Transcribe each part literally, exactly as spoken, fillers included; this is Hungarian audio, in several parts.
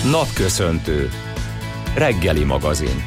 Napköszöntő. Reggeli magazin.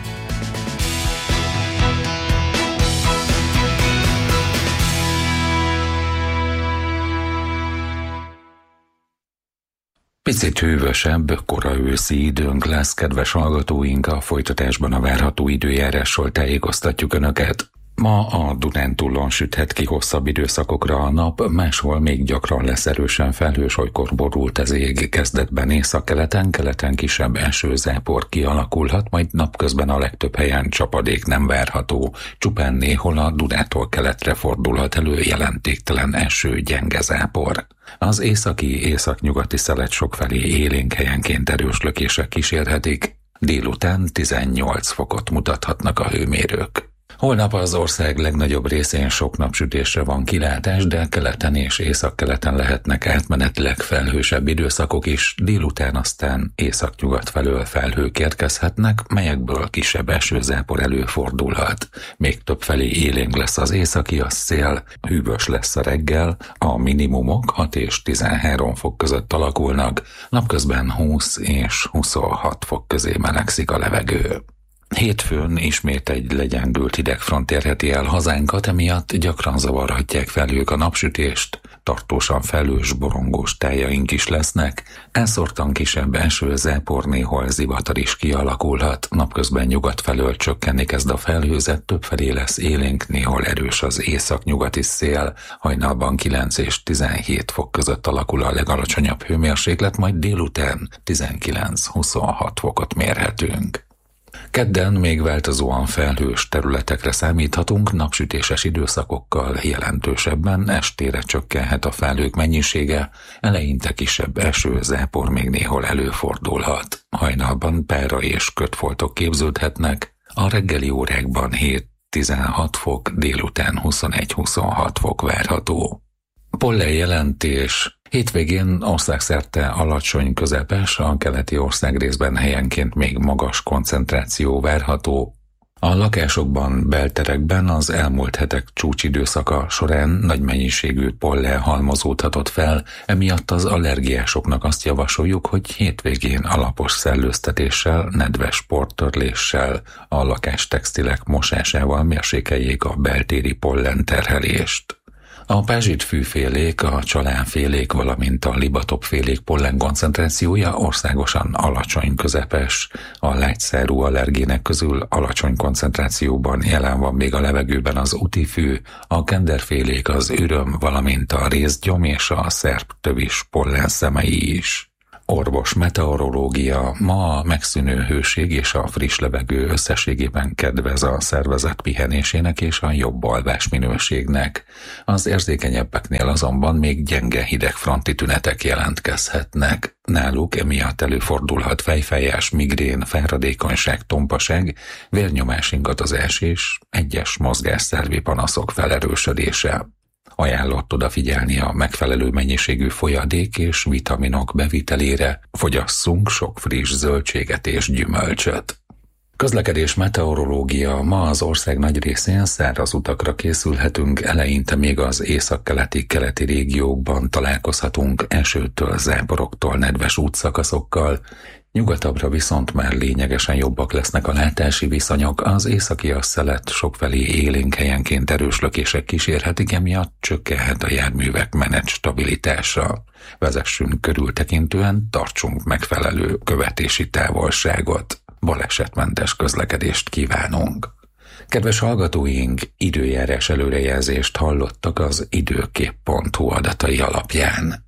Picit hűvösebb, kora őszi időnk lesz, kedves hallgatóink, a folytatásban a várható időjárással tájékoztatjuk Önöket. Ma a Dunántúlon süthet ki hosszabb időszakokra a nap, máshol még gyakran lesz erősen felhős, olykor borult az ég, kezdetben északkeleten, keleten kisebb esőzápor kialakulhat, majd napközben a legtöbb helyen csapadék nem várható, csupán néhol a Dunától keletre fordulhat elő jelentéktelen eső, gyenge zápor. Az északi, északnyugati szelet sokfelé élénk helyenként erős lökések kísérhetik, délután tizennyolc fokot mutathatnak a hőmérők. Holnap az ország legnagyobb részén sok napsütésre van kilátás, de keleten és északkeleten lehetnek átmenetileg felhősebb időszakok is, délután aztán északnyugat felől felhők érkezhetnek, melyekből kisebb esőzápor előfordulhat. Még többfelé élénk lesz az északi a szél, hűvös lesz a reggel, a minimumok hat és tizenhárom fok között alakulnak, napközben húsz és huszonhat fok közé melegszik a levegő. Hétfőn ismét egy legyengült hidegfront érheti el hazánkat, emiatt gyakran zavarhatják felhők a napsütést, tartósan felhős, borongós tájaink is lesznek, elszórtan kisebb eső, zápor, néhol zivatar is kialakulhat, napközben nyugat felől csökkenni kezd a felhőzet, többfelé lesz élénk, néhol erős az északnyugati szél, hajnalban kilenc és tizenhét fok között alakul a legalacsonyabb hőmérséklet, majd délután tizenkilenc-huszonhat fokot mérhetünk. Kedden még változóan felhős területekre számíthatunk, napsütéses időszakokkal, jelentősebben estére csökkenhet a felhők mennyisége, eleinte kisebb eső, zápor még néhol előfordulhat. Hajnalban pára és kötfoltok képződhetnek, a reggeli órákban hét-tizenhat fok, délután huszonegy-huszonhat fok várható. Pollen jelentés. Hétvégén országszerte alacsony közepes, a keleti országrészben helyenként még magas koncentráció várható. A lakásokban, belterekben az elmúlt hetek csúcsidőszaka során nagy mennyiségű pollen halmozódhatott fel, emiatt az allergiásoknak azt javasoljuk, hogy hétvégén alapos szellőztetéssel, nedves portörléssel, a lakástextilek mosásával mérsékeljék a beltéri pollen terhelést. A pázsitfűfélék, a csalánfélék, valamint a libatopfélék pollen koncentrációja országosan alacsony közepes. A lágyszárú allergének közül alacsony koncentrációban jelen van még a levegőben az utifű, a kenderfélék, az üröm, valamint a rézgyom és a szerptövis pollen szemei is. Orvos meteorológia. Ma a megszűnő hőség és a friss levegő összességében kedvez a szervezet pihenésének és a jobb alvásminőségnek. Az érzékenyebbeknél azonban még gyenge hidegfronti tünetek jelentkezhetnek. Náluk emiatt előfordulhat fejfájás, migrén, fáradékonyság, tompaság, vérnyomásingadozás és egyes mozgásszervi panaszok felerősödése. Ajánlott odafigyelni a megfelelő mennyiségű folyadék és vitaminok bevitelére, fogyasszunk sok friss zöldséget és gyümölcsöt. Közlekedés meteorológia. Ma az ország nagy részén száraz utakra készülhetünk, eleinte még az északkeleti keleti régiókban találkozhatunk esőtől, záporoktól, nedves útszakaszokkal, nyugatabbra viszont már lényegesen jobbak lesznek a látási viszonyok, az északi asszelet sokfelé élénk helyenként erős lökések kísérhetik, emiatt csökkenhet a járművek menet stabilitása. Vezessünk körültekintően, tartsunk megfelelő követési távolságot. Balesetmentes közlekedést kívánunk. Kedves hallgatóink, időjárás előrejelzést hallottak az időkép pont hu adatai alapján.